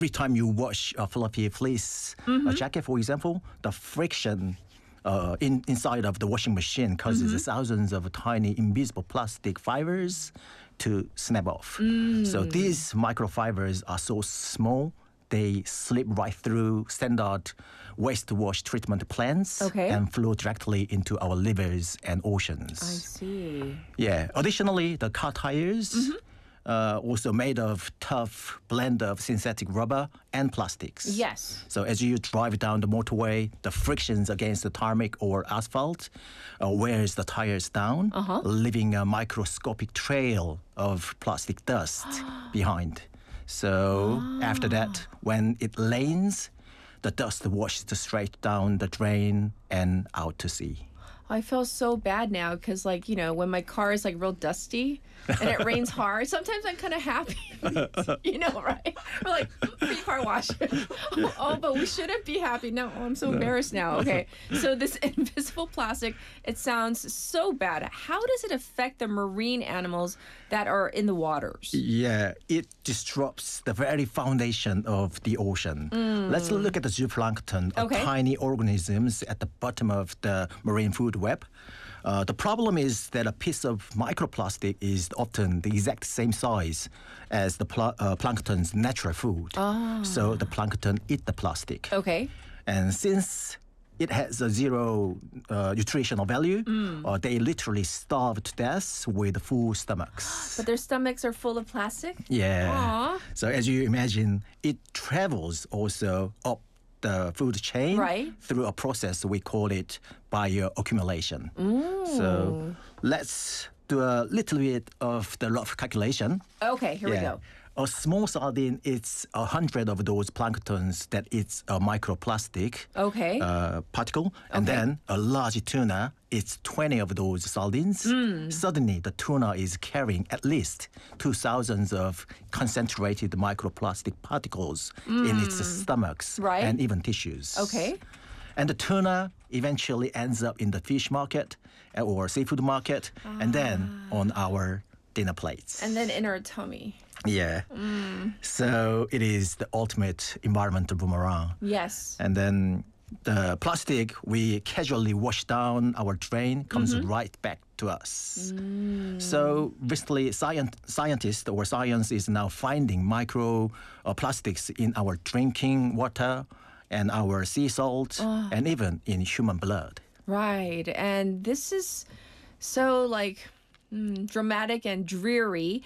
every time you wash a fluffy fleece jacket, for example, the friction inside of the washing machine causes thousands of tiny invisible plastic fibers to snap off. So these microfibers are so small, they slip right through standard waste wash treatment plants and flow directly into our rivers and oceans. I see. Yeah. Additionally, the car tires also made of tough blend of synthetic rubber and plastics. Yes. So as you drive down the motorway, the frictions against the tarmac or asphalt wears the tires down, leaving a microscopic trail of plastic dust behind. So after that, when it rains, the dust washes straight down the drain and out to sea. I feel so bad now because, like, you know, when my car is like real dusty and it rains hard, sometimes I'm kind of happy, you know, right? We're like, free car wash. Oh, but we shouldn't be happy. No, I'm so embarrassed now. Okay. So this invisible plastic, it sounds so bad. How does it affect the marine animals that are in the waters? Yeah, it disrupts the very foundation of the ocean. Let's look at the zooplankton, tiny organisms at the bottom of the marine food web. The problem is that a piece of microplastic is often the exact same size as the plankton's natural food. So the plankton eat the plastic. Okay. And since it has a zero nutritional value, they literally starve to death with full stomachs. But their stomachs are full of plastic? Yeah. Aww. So as you imagine, it travels also up the food chain through a process we call it bioaccumulation. So let's do a little bit of the rough calculation. Okay, here we go. A small sardine, it's 100 of those planktons that it's a microplastic particle. And then a large tuna, it's 20 of those sardines. Suddenly, the tuna is carrying at least 2,000 of concentrated microplastic particles in its stomachs and even tissues. Okay. And the tuna eventually ends up in the fish market or seafood market and then on our dinner plates. And then in our tummy. Yeah. So it is the ultimate environmental boomerang. Yes. And then the plastic we casually wash down our drain comes right back to us. So recently, scientists or science is now finding microplastics in our drinking water and our sea salt and even in human blood. Right. And this is so like dramatic and dreary.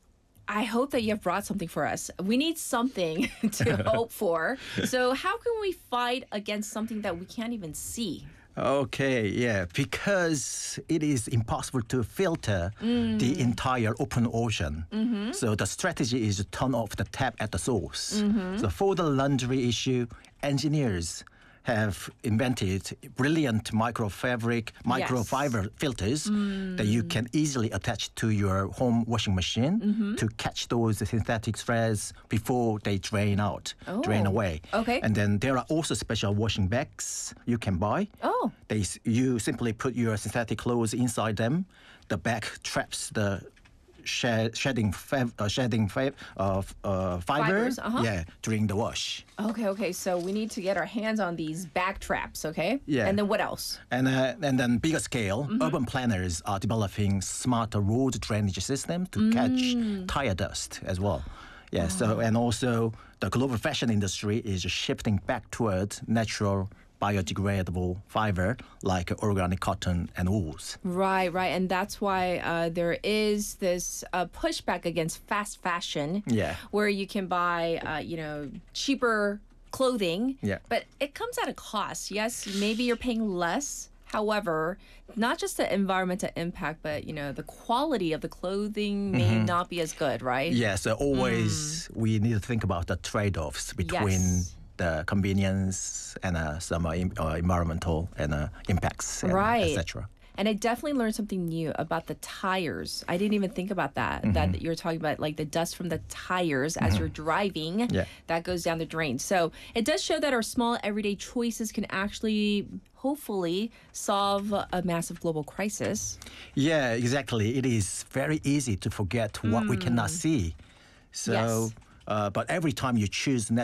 I hope that you have brought something for us. We need something to hope for. So how can we fight against something that we can't even see? Okay, yeah, because it is impossible to filter the entire open ocean. So the strategy is to turn off the tap at the source. So for the laundry issue, engineers have invented brilliant microfiber filters that you can easily attach to your home washing machine to catch those synthetic threads before they drain away. Okay. And then there are also special washing bags you can buy. Oh. You simply put your synthetic clothes inside them. The bag traps the shedding fiber during the wash. Okay. So we need to get our hands on these back traps, okay? Yeah. And then what else? And then bigger scale, urban planners are developing smarter road drainage systems to catch tire dust as well. Yeah. So and also the global fashion industry is shifting back towards natural biodegradable fiber like organic cotton and wools. Right. And that's why there is this pushback against fast fashion where you can buy, cheaper clothing, but it comes at a cost. Yes, maybe you're paying less. However, not just the environmental impact, but, the quality of the clothing may not be as good, right? Yeah, so always we need to think about the trade-offs between the convenience and some environmental and impacts, etc. And I definitely learned something new about the tires. I didn't even think about that, that you're talking about like the dust from the tires as you're driving, that goes down the drain. So it does show that our small everyday choices can actually, hopefully, solve a massive global crisis. Yeah, exactly. It is very easy to forget what we cannot see. So, but every time you choose natural